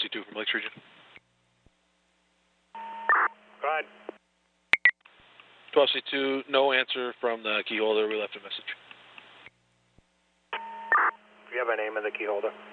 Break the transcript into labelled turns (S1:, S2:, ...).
S1: 12C2 from Lakes Region.
S2: Go ahead.
S1: 12C2, no answer from the key holder. We left a message.
S2: Do you have a name of the key holder?